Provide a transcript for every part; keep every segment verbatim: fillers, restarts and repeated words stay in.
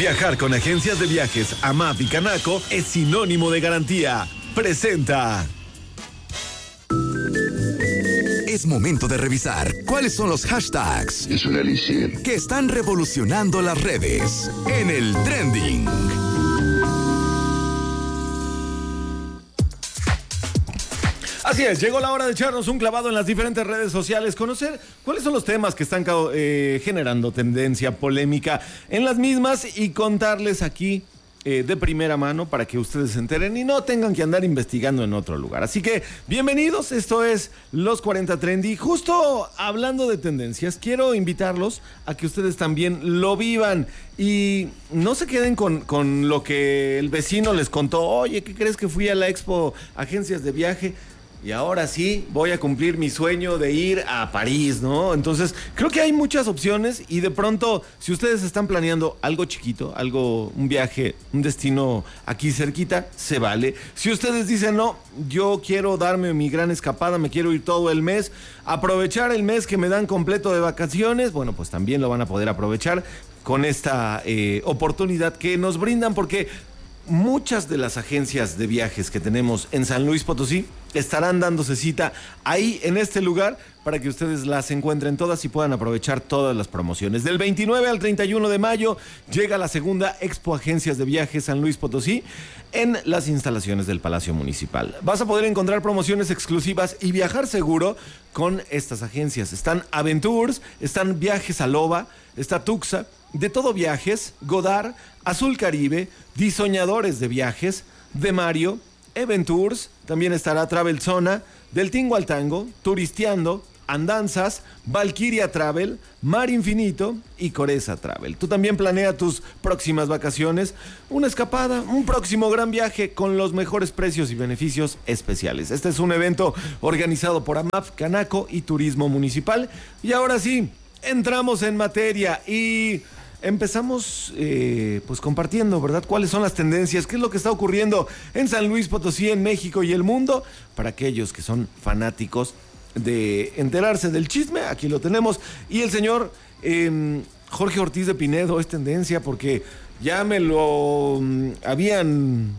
Viajar con agencias de viajes A M A P y Canaco es sinónimo de garantía. Presenta. Es momento de revisar cuáles son los hashtags Es un elixir que están revolucionando las redes en el trending. Así es, llegó la hora de echarnos un clavado en las diferentes redes sociales, conocer cuáles son los temas que están eh, generando tendencia, polémica en las mismas y contarles aquí eh, de primera mano para que ustedes se enteren y no tengan que andar investigando en otro lugar. Así que bienvenidos, esto es Los cuarenta Trendy. Justo hablando de tendencias, quiero invitarlos a que ustedes también lo vivan y no se queden con, con lo que el vecino les contó. Oye, ¿qué crees que fui a la Expo Agencias de Viaje? Y ahora sí voy a cumplir mi sueño de ir a París, ¿no? Entonces, creo que hay muchas opciones y de pronto, si ustedes están planeando algo chiquito, algo, un viaje, un destino aquí cerquita, se vale. Si ustedes dicen, no, yo quiero darme mi gran escapada, me quiero ir todo el mes, aprovechar el mes que me dan completo de vacaciones, bueno, pues también lo van a poder aprovechar con esta eh, oportunidad que nos brindan porque muchas de las agencias de viajes que tenemos en San Luis Potosí estarán dándose cita ahí en este lugar para que ustedes las encuentren todas y puedan aprovechar todas las promociones. Del veintinueve al treinta y uno de mayo llega la segunda Expo Agencias de Viajes San Luis Potosí en las instalaciones del Palacio Municipal. Vas a poder encontrar promociones exclusivas y viajar seguro con estas agencias. Están Aventurs, están Viajes a Loba, está Tuxa, De Todo Viajes, Godard, Azul Caribe, Diseñadores de Viajes, De Mario, Eventurs, también estará Travel Zona, Del Tingo al Tango, Turisteando, Andanzas, Valkyria Travel, Mar Infinito y Coreza Travel. Tú también planea tus próximas vacaciones, una escapada, un próximo gran viaje con los mejores precios y beneficios especiales. Este es un evento organizado por A M A P, Canaco y Turismo Municipal. Y ahora sí, entramos en materia y empezamos eh, pues compartiendo, ¿verdad? ¿Cuáles son las tendencias? ¿Qué es lo que está ocurriendo en San Luis Potosí, en México y el mundo? Para aquellos que son fanáticos de enterarse del chisme, aquí lo tenemos. Y el señor eh, Jorge Ortiz de Pinedo es tendencia porque ya me lo um, habían...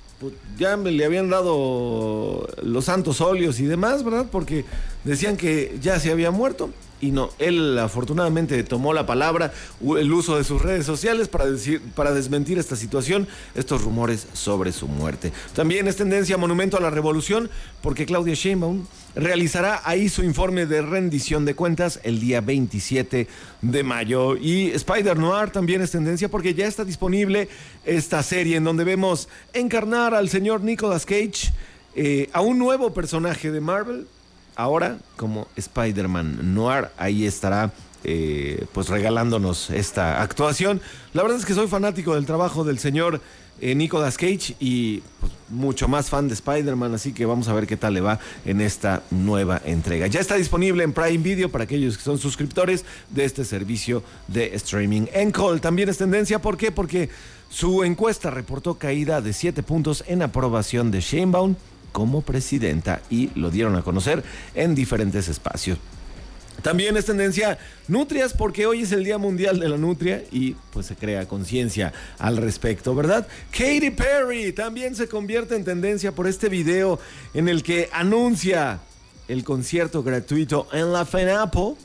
ya me le habían dado los santos óleos y demás, ¿verdad? Porque decían que ya se había muerto. Y no, él afortunadamente tomó la palabra, el uso de sus redes sociales para decir, para desmentir esta situación, estos rumores sobre su muerte. También es tendencia Monumento a la Revolución, porque Claudia Sheinbaum realizará ahí su informe de rendición de cuentas el día veintisiete de mayo. Y Spider Noir también es tendencia porque ya está disponible esta serie en donde vemos encarnar al señor Nicolas Cage, eh, a un nuevo personaje de Marvel. Ahora, como Spider-Man Noir, ahí estará eh, pues regalándonos esta actuación. La verdad es que soy fanático del trabajo del señor eh, Nicolas Cage y pues, mucho más fan de Spider-Man, así que vamos a ver qué tal le va en esta nueva entrega. Ya está disponible en Prime Video para aquellos que son suscriptores de este servicio de streaming. Encol también es tendencia, ¿por qué? Porque su encuesta reportó caída de siete puntos en aprobación de Sheinbaum como presidenta y lo dieron a conocer en diferentes espacios. También es tendencia nutrias porque hoy es el Día Mundial de la Nutria y pues se crea conciencia al respecto, ¿verdad? Katy Perry también se convierte en tendencia por este video en el que anuncia el concierto gratuito en la FENAPO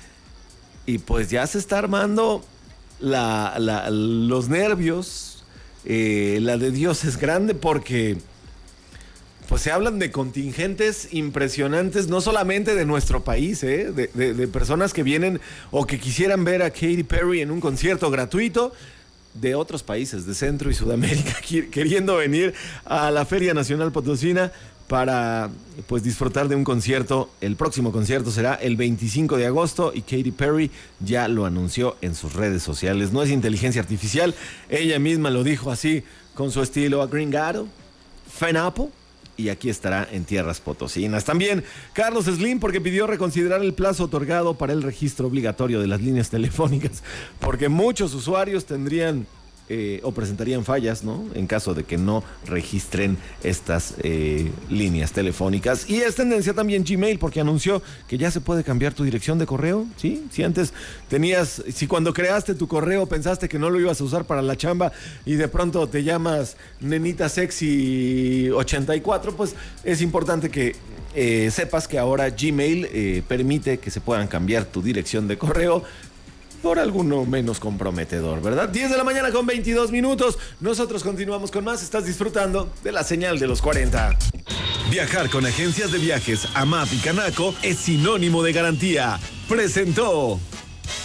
y pues ya se está armando la, la, los nervios, eh, la de Dios es grande porque pues se hablan de contingentes impresionantes, no solamente de nuestro país, ¿eh? de, de, de personas que vienen o que quisieran ver a Katy Perry en un concierto gratuito, de otros países de Centro y Sudamérica queriendo venir a la Feria Nacional Potosina para pues disfrutar de un concierto. El próximo concierto será el veinticinco de agosto y Katy Perry ya lo anunció en sus redes sociales. No es inteligencia artificial, ella misma lo dijo así con su estilo agringado, FENAPO. Y aquí estará en tierras potosinas. También Carlos Slim porque pidió reconsiderar el plazo otorgado para el registro obligatorio de las líneas telefónicas, porque muchos usuarios tendrían eh, o presentarían fallas, ¿no? En caso de que no registren estas eh, líneas telefónicas. Y es tendencia también Gmail, porque anunció que ya se puede cambiar tu dirección de correo, ¿sí? Si antes tenías, si cuando creaste tu correo pensaste que no lo ibas a usar para la chamba y de pronto te llamas Nenita Sexy ochenta y cuatro, pues es importante que eh, sepas que ahora Gmail eh, permite que se puedan cambiar tu dirección de correo por alguno menos comprometedor, ¿verdad? diez de la mañana con veintidós minutos. Nosotros continuamos con más. Estás disfrutando de la señal de los cuarenta. Viajar con agencias de viajes AMAP y Canaco es sinónimo de garantía. Presentó.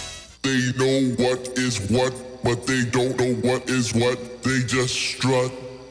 They know what is what, but they don't know what is what. They just strut.